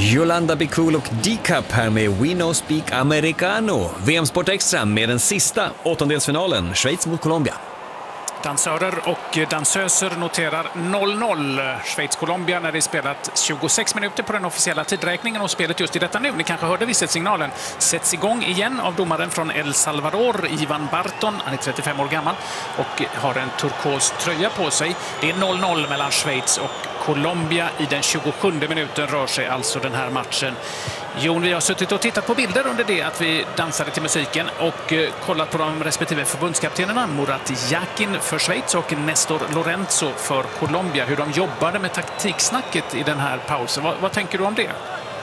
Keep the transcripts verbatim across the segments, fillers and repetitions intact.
Yolanda Bikul och D-Cup här med We No Speak Americano. V M Sport Extra med den sista åttondelsfinalen, Schweiz mot Colombia. Dansörer och dansöser noterar noll noll. Schweiz-Colombia när det spelat tjugosex minuter på den officiella tidräkningen, och spelet just i detta nu, ni kanske hörde visselsignalen, sätts igång igen av domaren från El Salvador, Ivan Barton. Han är trettiofem år gammal och har en turkos tröja på sig. Det är noll noll mellan Schweiz och Colombia. I den tjugosjunde minuten rör sig alltså den här matchen. Jon, vi har suttit och tittat på bilder under det att vi dansade till musiken och eh, kollat på de respektive förbundskaptenerna, Murat Yakin för Schweiz och Nestor Lorenzo för Colombia, hur de jobbade med taktiksnacket i den här pausen. Vad, vad tänker du om det?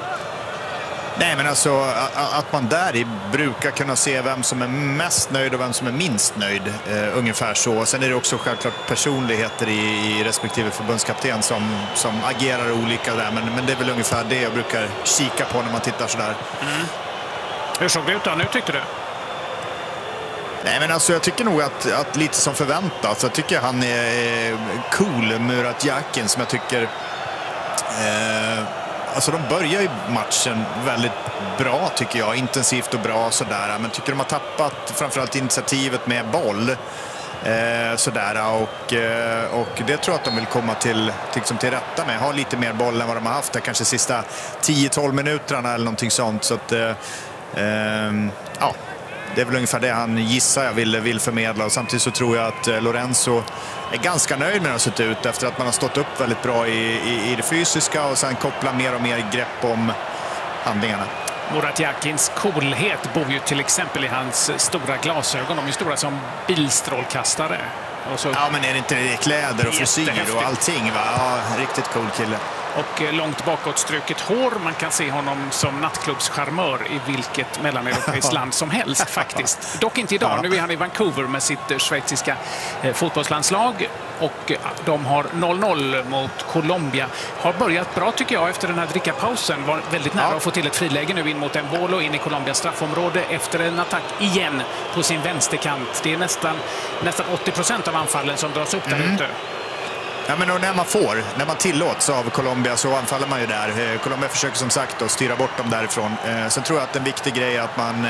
Nej, men alltså att man där i brukar kunna se vem som är mest nöjd och vem som är minst nöjd, eh, ungefär så. Sen är det också självklart personligheter i, i respektive förbundskapten som, som agerar olika där, men, men det är väl ungefär det jag brukar kika på när man tittar sådär. Mm. Hur såg det ut då nu, tyckte du? Nej, men alltså jag tycker nog att, att lite som förväntat, så jag tycker han är cool, Murat Yakin, som jag tycker eh, alltså de börjar ju matchen väldigt bra, tycker jag, intensivt och bra sådär, men tycker de har tappat framförallt initiativet med boll eh, sådär, och, eh, och det tror jag att de vill komma till, till, till rätta med, ha lite mer boll än vad de har haft där, kanske sista tio tolv minuterna eller någonting sånt, så att eh, eh, ja, det är väl ungefär det han gissar jag vill, vill förmedla, och samtidigt så tror jag att Lorenzo är ganska nöjd med hur det har sett ut efter att man har stått upp väldigt bra i, i, i det fysiska och sen koppla mer och mer grepp om handlingarna. Murat Yakins coolhet bor ju till exempel i hans stora glasögon. De är stora som bilstrålkastare. Och så ja, men är det inte det kläder och frisyr och allting, va? Ja, riktigt cool kille. Och långt bakåt struket hår. Man kan se honom som nattklubbscharmör i vilket mellaneuropeiskt land som helst faktiskt. Dock inte idag. Nu är han i Vancouver med sitt schweiziska fotbollslandslag. Och de har noll noll mot Colombia. Har börjat bra, tycker jag, efter den här drickapausen. Var väldigt nära ja. att få till ett friläge nu in mot Embolo, in i Colombias straffområde efter en attack igen på sin vänsterkant. Det är nästan, nästan åttio procent av anfallen som dras upp där mm. ute. Ja, men när man får, när man tillåts av Colombia, så anfaller man ju där. Colombia försöker som sagt att styra bort dem därifrån. Sen tror jag att en viktig grej är att man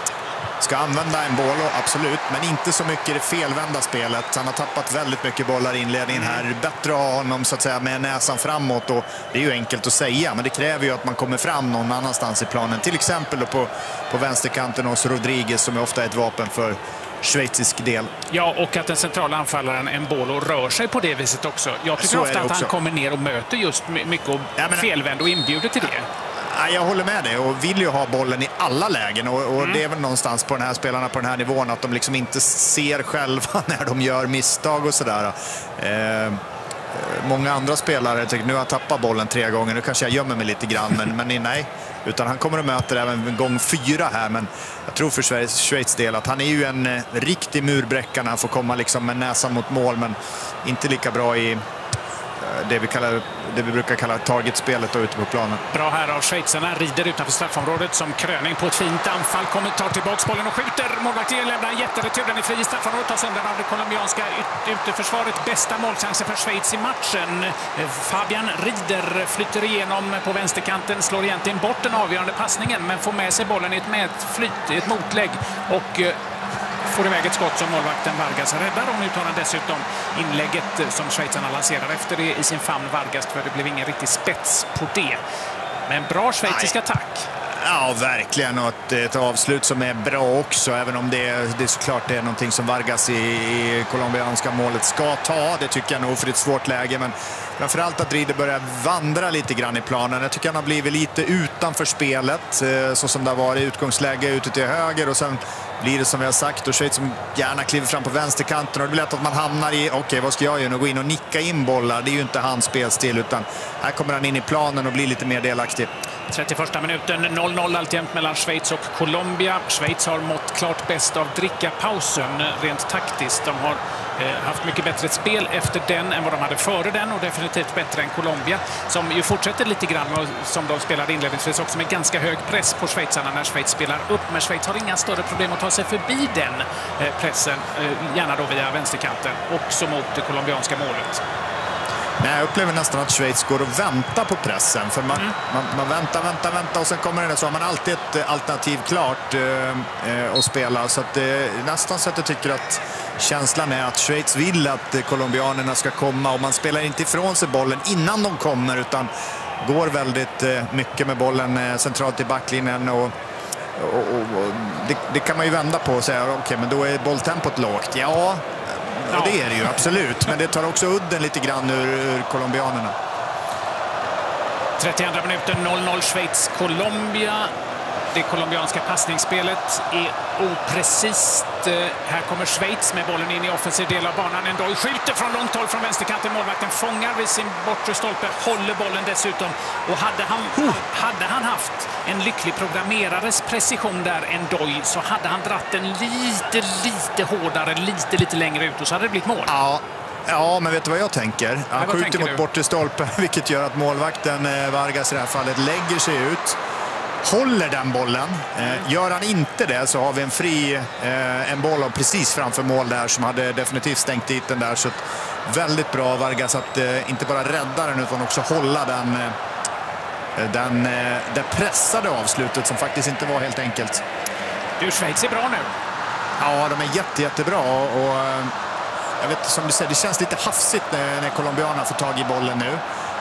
ska använda en boll, absolut, men inte så mycket i det felvända spelet. Han har tappat väldigt mycket bollar i inledningen här. Bättre att ha honom så att säga med näsan framåt, och det är ju enkelt att säga, men det kräver ju att man kommer fram någon annanstans i planen. Till exempel då på, på vänsterkanten hos Rodriguez, som är ofta ett vapen för schweizisk del. Ja, och att den centrala anfallaren Embolo rör sig på det viset också. Jag tycker ofta att han kommer ner och möter just mycket och ja, men felvänd och inbjuder till det. Ja, jag håller med dig och vill ju ha bollen i alla lägen, och, och mm. det är väl någonstans på den här spelarna på den här nivån att de liksom inte ser själva när de gör misstag och sådär. Eh, många andra spelare tycker nu har jag tappat bollen tre gånger, nu kanske jag gömmer mig lite grann, men, men nej. Utan han kommer att möta det även gång fyra här, men jag tror för Schweiz, Schweiz del att han är ju en eh, riktig murbräcka när han får komma liksom med näsan mot mål, men inte lika bra i eh, det vi kallar det vi brukar kalla targetspelet ute på planen. Bra här av schweizarna, rider utanför straffområdet som kröning på ett fint anfall, kommer tar tillbaks bollen och skjuter. Målvakten lämnar en jätteretur, den är fri i straffområdet, tar sönder av det colombianska uteförsvaret. Bästa målchansen för Schweiz i matchen. Fabian Rieder flytter igenom på vänsterkanten, slår egentligen bort den avgörande passningen, men får med sig bollen i ett medflytt, ett motlägg, och får iväg ett skott som målvakten Vargas räddar, och nu tar han dessutom inlägget som schweizarna lanserar efter det i sin famn Vargas, för det blev ingen riktig spets på det. Men bra schweizisk attack. Ja, verkligen, och ett, ett avslut som är bra också, även om det, det är såklart det är någonting som Vargas i, i colombianska målet ska ta. Det tycker jag nog, för ett svårt läge, men framförallt att Rieder börjar vandra lite grann i planen. Jag tycker han har blivit lite utanför spelet, så som det har varit utgångsläge ute till höger, och sen blir det som vi har sagt, och Schweiz som gärna kliver fram på vänsterkanten, och det blir lätt att man hamnar i, okej, okay, vad ska jag göra? Gå in och nicka in bollar, det är ju inte hans spelstil, utan här kommer han in i planen och blir lite mer delaktig. trettioförsta minuten, noll noll alltjämt mellan Schweiz och Colombia. Schweiz har mått klart bäst av drickapausen rent taktiskt. De har eh, haft mycket bättre spel efter den än vad de hade före den, och definitivt bättre än Colombia, som ju fortsätter lite grann med, som de spelade inledningsvis också, med ganska hög press på schweizarna när Schweiz spelar upp. Men Schweiz har inga större problem att ta sig förbi den eh, pressen, eh, gärna då via vänsterkanten, också mot det colombianska målet. Nej, jag upplever nästan att Schweiz går och väntar på pressen. För man, mm. man, man väntar, väntar, väntar och sen kommer den, så har man alltid ett alternativ klart eh, att spela. Så att det eh, nästan så att jag tycker att känslan är att Schweiz vill att eh, colombianerna ska komma. Och man spelar inte ifrån sig bollen innan de kommer, utan går väldigt eh, mycket med bollen eh, centralt i backlinjen. Och, och, och, och det, det kan man ju vända på och säga, okej, okay, men då är bolltempot lågt. Ja, och det är det ju absolut, men det tar också udden lite grann ur, ur colombianerna. trettioandra minuten, noll noll Schweiz-Colombia. Det colombianska passningsspelet är oprecist. Här kommer Schweiz med bollen in i offensiv del av banan. Ndoye skjuter från långt håll från vänsterkanten. Målvakten fångar vid sin bortre stolpe, håller bollen dessutom. Och hade han, uh. hade han haft en lycklig programmerares precision där, Ndoye, så hade han dratt den lite, lite hårdare, lite, lite längre ut och så hade det blivit mål. Ja. Ja, men vet du vad jag tänker? Han ja, skjuter mot bortre stolpe, vilket gör att målvakten Vargas i det här fallet lägger sig ut. Håller den bollen. Eh, gör han inte det så har vi en fri eh, en boll precis framför mål där som hade definitivt stängt dit den där. Så att, väldigt bra Vargas att eh, inte bara rädda den utan också hålla den, eh, den eh, det pressade avslutet som faktiskt inte var helt enkelt. Du, Schweiz är bra nu. Ja, de är jätte, jättebra och, och jag vet, som du säger, det känns lite hafsigt när, när colombianerna får tag i bollen nu.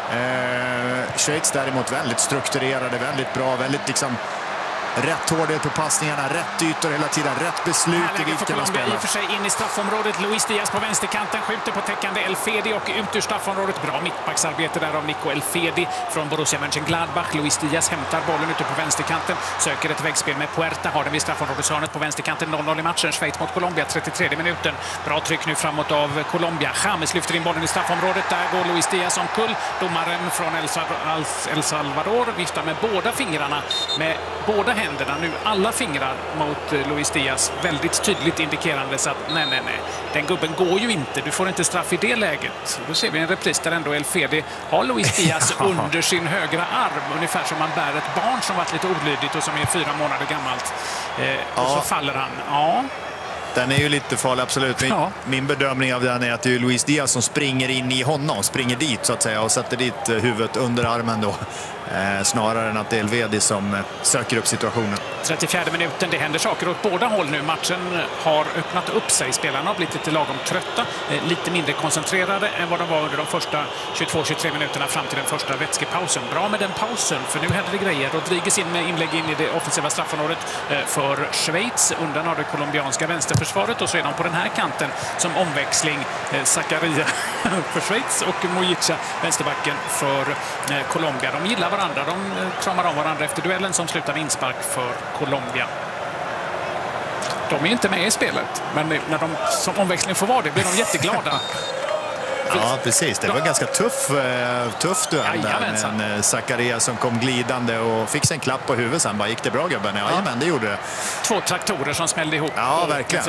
Eh, Schweiz däremot väldigt strukturerade, väldigt bra, väldigt liksom rätt hårdhet på passningarna, rätt ytor hela tiden, rätt beslut i vilka man spelar. I och för sig in i straffområdet, Luis Diaz på vänsterkanten skjuter på täckande El Fedi och ut ur straffområdet. Bra mittbacksarbete där av Nico El Fedi från Borussia Mönchengladbach. Luis Diaz hämtar bollen ute på vänsterkanten, söker ett väggspel med Puerta, har den vid straffområdeshörnet på vänsterkanten. noll noll i matchen, Schweiz mot Colombia, trettiotredje minuten. Bra tryck nu framåt av Colombia. James lyfter in bollen i straffområdet, där går Luis Diaz omkull. Domaren från El Salvador viftar med båda fingrarna, med båda händerna nu, alla fingrar mot Luis Diaz, väldigt tydligt indikerande så att nej, nej, nej, den gubben går ju inte, du får inte straff i det läget. Då ser vi en repris där ändå El Fedi har Luis Diaz ja. under sin högra arm, ungefär som man bär ett barn som varit lite olydigt och som är fyra månader gammalt. Eh, ja. Och så faller han. Ja. Den är ju lite farlig, absolut. Min, ja. min bedömning av den är att det är Luis Diaz som springer in i honom, springer dit så att säga och sätter dit huvudet under armen då. Eh, snarare än att det är El Fedi som eh, söker upp situationen. trettiofjärde minuten, det händer saker åt båda håll nu. Matchen har öppnat upp sig. Spelarna har blivit lite lagom trötta, eh, lite mindre koncentrerade än vad de var under de första tjugotvå tjugotre minuterna fram till den första vätskepausen. Bra med den pausen, för nu händer det grejer. Rodriguez in med inlägg in i det offensiva straffområdet eh, för Schweiz. Undan har det colombianska vänsterförsvaret och så är de på den här kanten som omväxling eh, Zakaria för Schweiz och Mojica, vänsterbacken för eh, Colombia. De gillar varandra. De kramar om varandra efter duellen som slutar med inspark för Colombia. De är inte med i spelet, men när de som omväxling får vara det blir de jätteglada. Ja, precis. Det var en ganska tuff, tuff duell där med en Zakaria som kom glidande och fick en klapp på huvudet sen. Bara gick det bra, gubben? Ja, ja. Men det gjorde det. Två traktorer som smällde ihop. Ja, verkligen.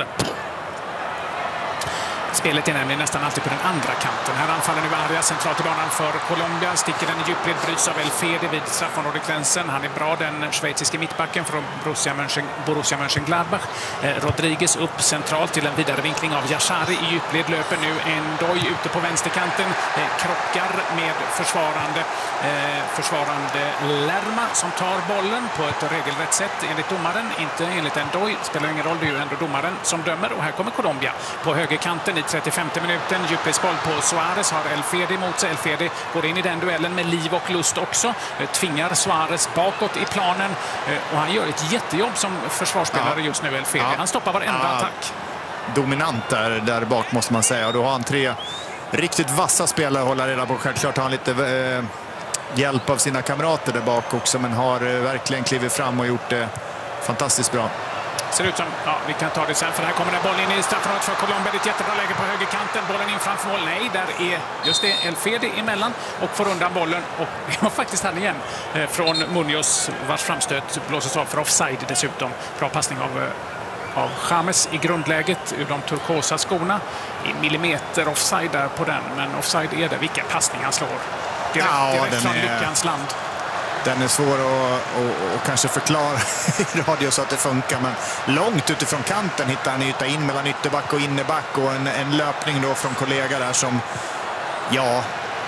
Spelet är nämligen nästan alltid på den andra kanten. Här anfaller nu Arias centralt i banan för Colombia. Sticker den i djupled, bryts av El Fedi vid straffområdegränsen. Han är bra, den schweiziske mittbacken från Borussia, Mönchen, Borussia Mönchengladbach. Eh, Rodriguez upp centralt till en vidarevinkling av Yashari i djupled. Löper nu Ndoye ute på vänsterkanten. Eh, krockar med försvarande, eh, försvarande Lerma som tar bollen på ett regelrätt sätt enligt domaren. Inte enligt Ndoye. Spelar ingen roll, det är ju ändå domaren som dömer. Och här kommer Colombia på högerkanten i trettiofemte minuten. Djupledsboll på Suarez, har El Fedi mot sig. El Fedi går in i den duellen med liv och lust också. Tvingar Suarez bakåt i planen och han gör ett jättejobb som försvarsspelare ja. just nu, El Fedi. Ja. Han stoppar varenda ja. attack. Dominant där, där bak måste man säga. Och då har han tre riktigt vassa spelare att hålla reda på. Självklart har han lite eh, hjälp av sina kamrater där bak också, men har eh, verkligen klivit fram och gjort det fantastiskt bra. Ser ut som, ja, vi kan ta det sen, för här kommer den bollen in i straffområdet för Colombia. Det är ett jättebra läge på högerkanten. Bollen in framför mål. Nej, där är just det El Fedi emellan och får undan bollen. Och det var faktiskt han igen eh, från Munoz, vars framstöt blåses av för offside dessutom. Bra passning av, av James i grundläget ur de turkosa skorna. I millimeter offside där på den, men offside är det. Vilka passningar han slår. Direkt, ja, direkt från är... lyckans land. Den är svår att och, och kanske förklara i radio så att det funkar, men långt utifrån kanten hittar han yta in mellan ytterback och innerback och en, en löpning då från kollega där som, ja,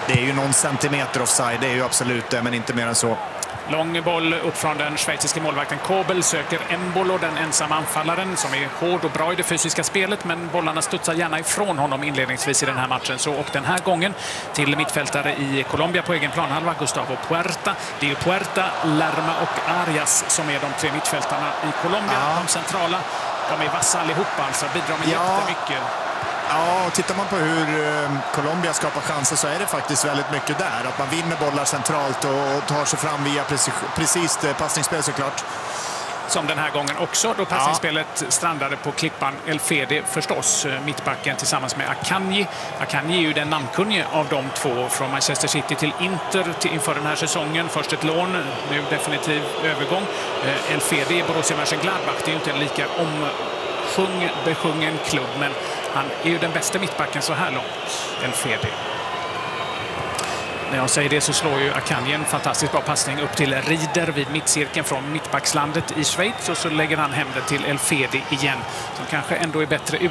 det är ju någon centimeter offside, det är ju absolut det, men inte mer än så. Lång boll upp från den schweiziska målvakten Kobel, söker Embolo, den ensamma anfallaren som är hård och bra i det fysiska spelet, men bollarna studsar gärna ifrån honom inledningsvis i den här matchen. Så, och den här gången till mittfältare i Colombia på egen planhalva, Gustavo Puerta. Det är ju Puerta, Lerma och Arias som är de tre mittfältarna i Colombia. Ja. De centrala, de är vassa allihopa, alltså bidrar med ja. jättemycket. Ja, och tittar man på hur eh, Colombia skapar chanser så är det faktiskt väldigt mycket där. Att man vinner bollar centralt och, och tar sig fram via precis, precis passningsspel såklart. Som den här gången också, då passningsspelet ja. strandade på klippan El Fede förstås, mittbacken tillsammans med Akanji. Akanji är ju den namnkunnige av de två, från Manchester City till Inter till inför den här säsongen. Först ett lån, nu definitiv övergång. El Fede i Borussia Mönchengladbach, det är ju inte en lika omsjung, besjungen klubb, men han är ju den bästa mittbacken så här långt, El Fede. När jag säger det så slår ju Akanji en fantastiskt bra passning upp till Rieder vid mittcirkeln från mittbackslandet i Schweiz, och så lägger han hem det till El Fede igen, som kanske ändå är bättre